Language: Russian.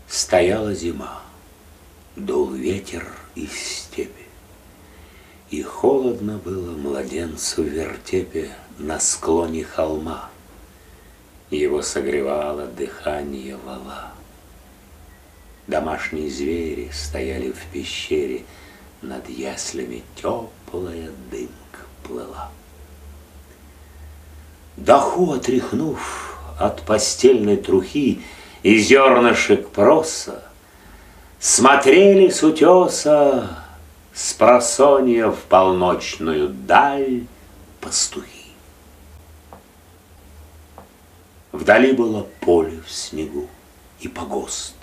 Стояла зима, дул ветер из степи, и холодно было младенцу в вертепе на склоне холма. Его согревало дыхание вала. Домашние звери стояли в пещере, над яслями теплая дымка плыла. Доху отряхнув от постельной трухи и зернышек проса, смотрели с утеса спросонья в полночную даль пастухи. Вдали было поле в снегу и погост.